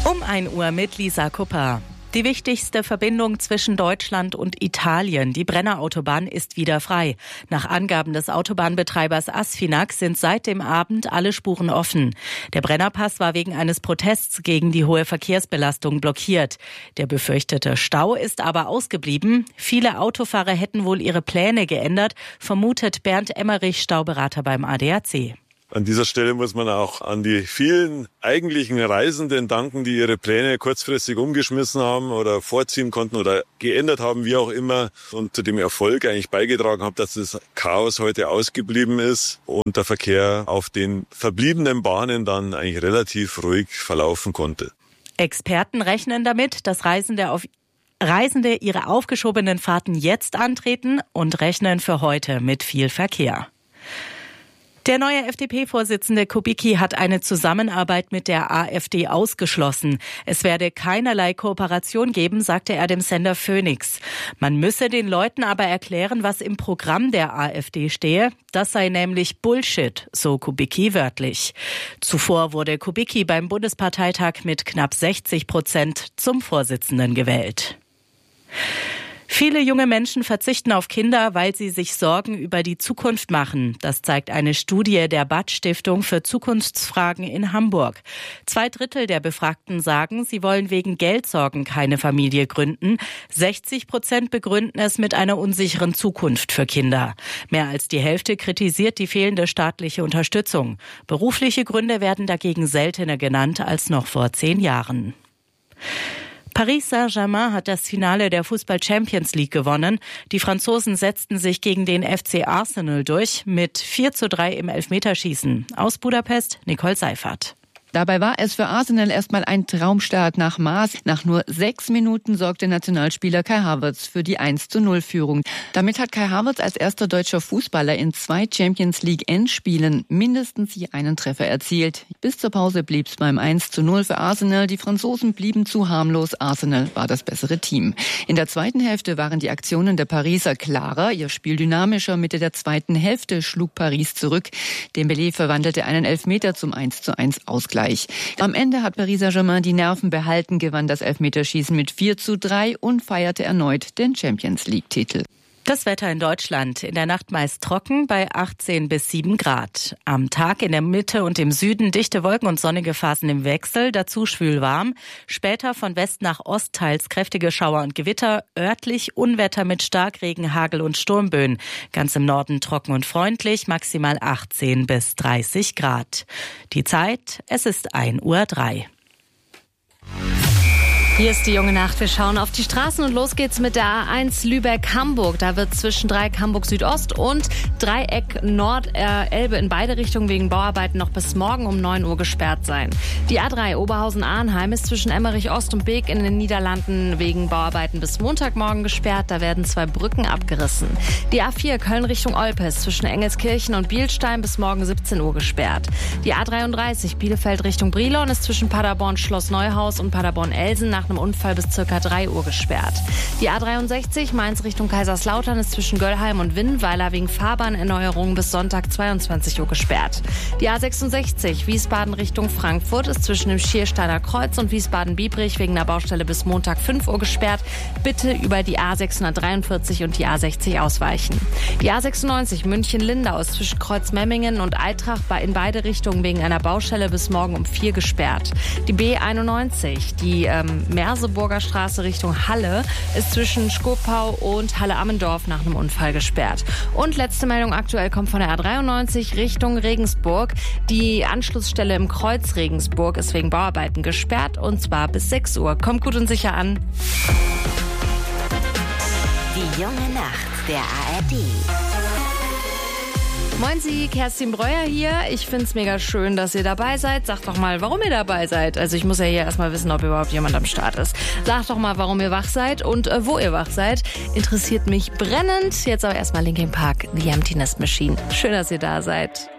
Um 1 Uhr mit Lisa Kupper. Die wichtigste Verbindung zwischen Deutschland und Italien, die Brenner-Autobahn, ist wieder frei. Nach Angaben des Autobahnbetreibers Asfinag sind seit dem Abend alle Spuren offen. Der Brennerpass war wegen eines Protests gegen die hohe Verkehrsbelastung blockiert. Der befürchtete Stau ist aber ausgeblieben. Viele Autofahrer hätten wohl ihre Pläne geändert, vermutet Bernd Emmerich, Stauberater beim ADAC. An dieser Stelle muss man auch an die vielen eigentlichen Reisenden danken, die ihre Pläne kurzfristig umgeschmissen haben oder vorziehen konnten oder geändert haben, wie auch immer, und zu dem Erfolg eigentlich beigetragen haben, dass das Chaos heute ausgeblieben ist und der Verkehr auf den verbliebenen Bahnen dann eigentlich relativ ruhig verlaufen konnte. Experten rechnen damit, dass Reisende ihre aufgeschobenen Fahrten jetzt antreten und rechnen für heute mit viel Verkehr. Der neue FDP-Vorsitzende Kubicki hat eine Zusammenarbeit mit der AfD ausgeschlossen. Es werde keinerlei Kooperation geben, sagte er dem Sender Phoenix. Man müsse den Leuten aber erklären, was im Programm der AfD stehe. Das sei nämlich Bullshit, so Kubicki wörtlich. Zuvor wurde Kubicki beim Bundesparteitag mit knapp 60% zum Vorsitzenden gewählt. Viele junge Menschen verzichten auf Kinder, weil sie sich Sorgen über die Zukunft machen. Das zeigt eine Studie der Bad-Stiftung für Zukunftsfragen in Hamburg. 2/3 der Befragten sagen, sie wollen wegen Geldsorgen keine Familie gründen. 60% begründen es mit einer unsicheren Zukunft für Kinder. Mehr als die Hälfte kritisiert die fehlende staatliche Unterstützung. Berufliche Gründe werden dagegen seltener genannt als noch vor 10 Jahren. Paris Saint-Germain hat das Finale der Fußball-Champions League gewonnen. Die Franzosen setzten sich gegen den FC Arsenal durch mit 4:3 im Elfmeterschießen. Aus Budapest, Nicole Seifert. Dabei war es für Arsenal erstmal ein Traumstart nach Maß. Nach nur 6 Minuten sorgte Nationalspieler Kai Havertz für die 1:0-Führung. Damit hat Kai Havertz als erster deutscher Fußballer in 2 Champions-League-Endspielen mindestens je einen Treffer erzielt. Bis zur Pause blieb es beim 1:0 für Arsenal. Die Franzosen blieben zu harmlos. Arsenal war das bessere Team. In der zweiten Hälfte waren die Aktionen der Pariser klarer, ihr Spiel dynamischer. Mitte der zweiten Hälfte schlug Paris zurück. Dembélé verwandelte einen Elfmeter zum 1:1-Ausgleich. Am Ende hat Paris Saint-Germain die Nerven behalten, gewann das Elfmeterschießen mit 4:3 und feierte erneut den Champions-League-Titel. Das Wetter in Deutschland. In der Nacht meist trocken bei 18 bis 7 Grad. Am Tag in der Mitte und im Süden dichte Wolken und sonnige Phasen im Wechsel, dazu schwül warm. Später von West nach Ost teils kräftige Schauer und Gewitter, örtlich Unwetter mit Starkregen, Hagel und Sturmböen. Ganz im Norden trocken und freundlich, maximal 18 bis 30 Grad. Die Zeit, es ist 1:03 Uhr. Hier ist die junge Nacht. Wir schauen auf die Straßen und los geht's mit der A1 Lübeck-Hamburg. Da wird zwischen Dreieck Hamburg Südost und Dreieck Nord-Elbe in beide Richtungen wegen Bauarbeiten noch bis morgen um 9 Uhr gesperrt sein. Die A3 Oberhausen-Arnheim ist zwischen Emmerich Ost und Beek in den Niederlanden wegen Bauarbeiten bis Montagmorgen gesperrt. Da werden 2 Brücken abgerissen. Die A4 Köln Richtung Olpe ist zwischen Engelskirchen und Bielstein bis morgen 17 Uhr gesperrt. Die A33 Bielefeld Richtung Brilon ist zwischen Paderborn Schloss Neuhaus und Paderborn-Elsen nach einem Unfall bis ca. 3 Uhr gesperrt. Die A63 Mainz Richtung Kaiserslautern ist zwischen Göllheim und Winnweiler wegen Fahrbahnerneuerung bis Sonntag 22 Uhr gesperrt. Die A66 Wiesbaden Richtung Frankfurt ist zwischen dem Schiersteiner Kreuz und Wiesbaden-Biebrich wegen der Baustelle bis Montag 5 Uhr gesperrt. Bitte über die A643 und die A60 ausweichen. Die A96 München-Lindau ist zwischen Kreuzmemmingen und Eitrach in beide Richtungen wegen einer Baustelle bis morgen um 4 gesperrt. Die B91, die Merseburger Straße Richtung Halle ist zwischen Schkopau und Halle-Ammendorf nach einem Unfall gesperrt. Und letzte Meldung aktuell kommt von der A93 Richtung Regensburg. Die Anschlussstelle im Kreuz Regensburg ist wegen Bauarbeiten gesperrt und zwar bis 6 Uhr. Kommt gut und sicher an. Die junge Nacht der ARD. Moin Sie, Kerstin Breuer hier. Ich find's mega schön, dass ihr dabei seid. Sagt doch mal, warum ihr dabei seid. Also ich muss ja hier erstmal wissen, ob überhaupt jemand am Start ist. Sagt doch mal, warum ihr wach seid und wo ihr wach seid. Interessiert mich brennend. Jetzt aber erstmal Linkin Park, The Emptiness Machine. Schön, dass ihr da seid.